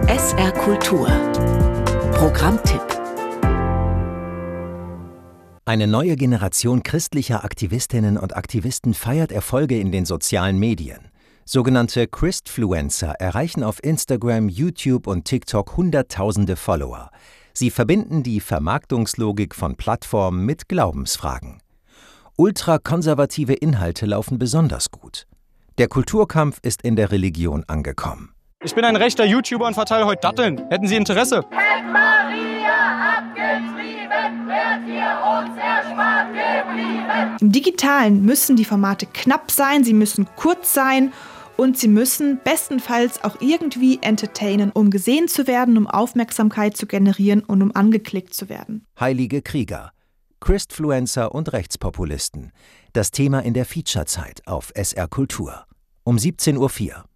SR Kultur. Programmtipp. Eine neue Generation christlicher Aktivistinnen und Aktivisten feiert Erfolge in den sozialen Medien. Sogenannte Christfluencer erreichen auf Instagram, YouTube und TikTok Hunderttausende Follower. Sie verbinden die Vermarktungslogik von Plattformen mit Glaubensfragen. Ultrakonservative Inhalte laufen besonders gut. Der Kulturkampf ist in der Religion angekommen. Ich bin ein rechter YouTuber und verteile heute Datteln. Hätten Sie Interesse? Hätt Maria abgetrieben, wärt ihr uns erspart geblieben. Im Digitalen müssen die Formate knapp sein, sie müssen kurz sein und sie müssen bestenfalls auch irgendwie entertainen, um gesehen zu werden, um Aufmerksamkeit zu generieren und um angeklickt zu werden. Heilige Krieger, Christfluencer und Rechtspopulisten. Das Thema in der Featurezeit auf SR Kultur. Um 17:04 Uhr.